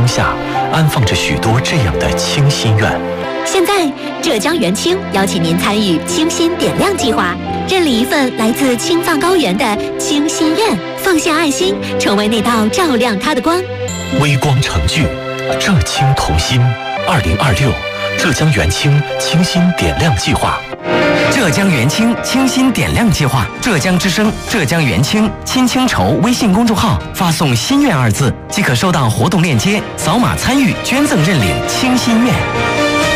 峰下，安放着许多这样的清心愿。 现在，浙江元清邀请您参与清心点亮计划，认领一份来自青藏高原的清心愿，放下爱心，成为那道照亮它的光。 微光成炬，浙清同心。2026浙江元清清心点亮计划。 浙江元清清心点亮计划，浙江之声、浙江元清亲清筹微信公众号发送“心愿”2字，即可收到活动链接，扫码参与捐赠认领清心愿。